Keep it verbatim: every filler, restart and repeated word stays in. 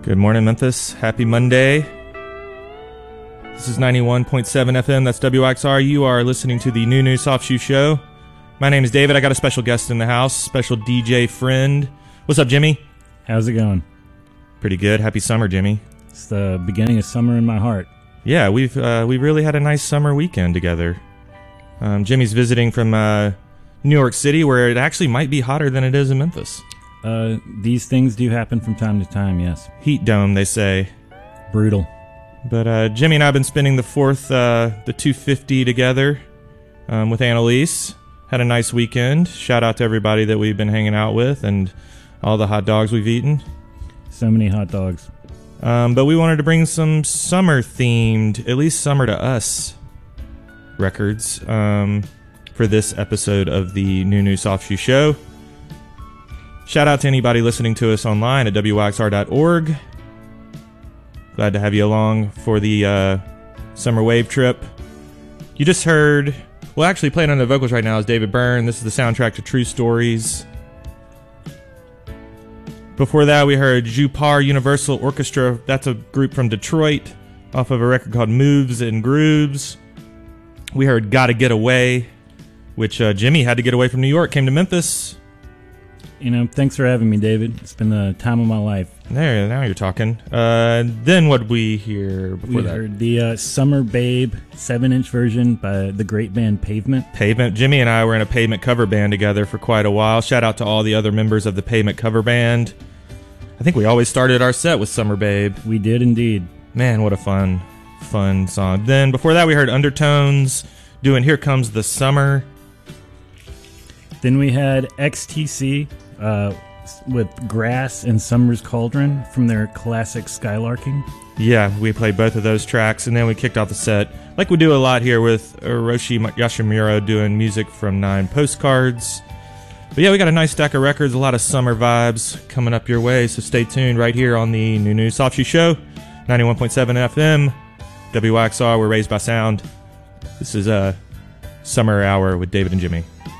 Good morning, Memphis. Happy Monday. This is ninety-one point seven F M. That's W X R. You are listening to the New New Soft Shoe Show. My name is David. I got a special guest in the house, special D J friend. What's up, Jimmy? How's it going? Pretty good. Happy summer, Jimmy. It's the beginning of summer in my heart. Yeah, we've uh, we really had a nice summer weekend together. Um, Jimmy's visiting from uh, New York City, where it actually might be hotter than it is in Memphis. Uh, these things do happen from time to time, yes. Heat dome, they say. Brutal. But uh, Jimmy and I have been spending the fourth, uh, the two fifty together um, with Annalise. Had a nice weekend. Shout out to everybody that we've been hanging out with and all the hot dogs we've eaten. So many hot dogs. Um, but we wanted to bring some summer-themed, at least summer to us, records um, for this episode of the New New Soft Shoe Show. Shout out to anybody listening to us online at W X R dot org. Glad to have you along for the uh, summer wave trip. You just heard, well, actually playing on the vocals right now is David Byrne. This is the soundtrack to True Stories. Before that, we heard Jupar Universal Orchestra. That's a group from Detroit off of a record called Moves and Grooves. We heard Gotta Get Away, which uh, Jimmy had to get away from New York, came to Memphis. You know, thanks for having me, David. It's been the time of my life. There, now you're talking. Uh, then what did we hear before we that? We heard the uh, Summer Babe seven-inch version by the great band Pavement. Pavement. Jimmy and I were in a Pavement cover band together for quite a while. Shout out to all the other members of the Pavement cover band. I think we always started our set with Summer Babe. We did indeed. Man, what a fun, fun song. Then before that, we heard Undertones doing Here Comes the Summer. Then we had X T C uh, with Grass and Summer's Cauldron from their classic Skylarking. Yeah, we played both of those tracks, and then we kicked off the set, like we do a lot here with Hiroshi Yoshimura doing music from Nine Postcards. But yeah, we got a nice stack of records, a lot of summer vibes coming up your way, so stay tuned right here on the New New Soft Shoe Show, ninety-one point seven F M, W X R, we're raised by sound. This is a uh, Summer Hour with David and Jimmy.